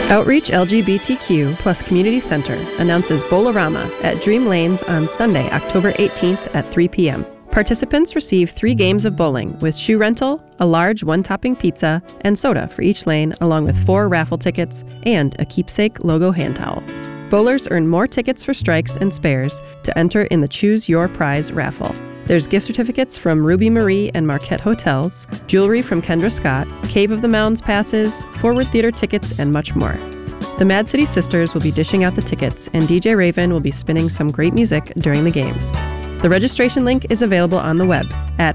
Outreach LGBTQ plus Community Center announces Bowl-O-Rama at Dream Lanes on Sunday, October 18th at 3 p.m. Participants receive 3 games of bowling with shoe rental, a large one-topping pizza, and soda for each lane, along with 4 raffle tickets and a keepsake logo hand towel. Bowlers earn more tickets for strikes and spares to enter in the Choose Your Prize raffle. There's gift certificates from Ruby Marie and Marquette Hotels, jewelry from Kendra Scott, Cave of the Mounds passes, Forward Theater tickets, and much more. The Mad City Sisters will be dishing out the tickets, and DJ Raven will be spinning some great music during the games. The registration link is available on the web at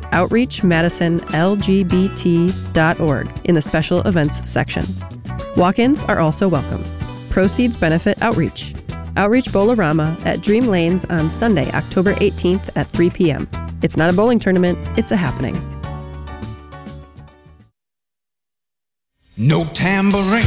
outreachmadisonlgbt.org in the special events section. Walk-ins are also welcome. Proceeds benefit Outreach. Outreach Bowl-O-Rama at Dream Lanes on Sunday, October 18th at 3 p.m. It's not a bowling tournament, it's a happening. No tambourine.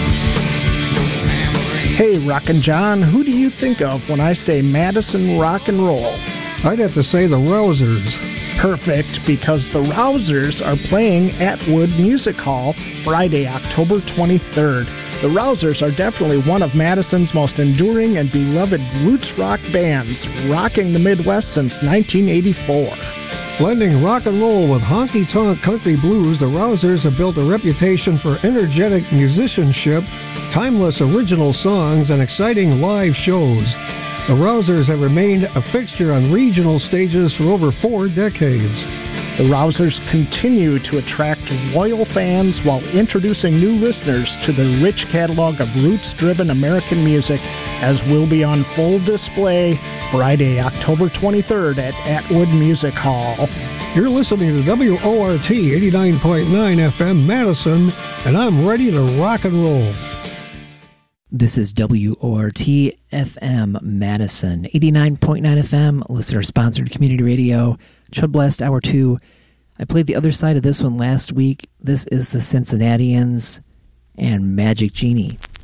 Hey, Rockin' John, who do you think of when I say Madison Rock and Roll? I'd have to say the Rousers. Perfect, because the Rousers are playing at Wood Music Hall Friday, October 23rd. The Rousers are definitely one of Madison's most enduring and beloved roots rock bands, rocking the Midwest since 1984. Blending rock and roll with honky-tonk country blues, the Rousers have built a reputation for energetic musicianship, timeless original songs, and exciting live shows. The Rousers have remained a fixture on regional stages for over 4 decades. The Rousers continue to attract loyal fans while introducing new listeners to their rich catalog of roots-driven American music, as will be on full display Friday, October 23rd at Atwood Music Hall. You're listening to WORT 89.9 FM Madison, and I'm ready to rock and roll. This is WORT FM Madison, 89.9 FM, listener-sponsored community radio, Chud Blast Hour 2. I played the other side of this one last week. This is the Cincinnatians and Magic Genie.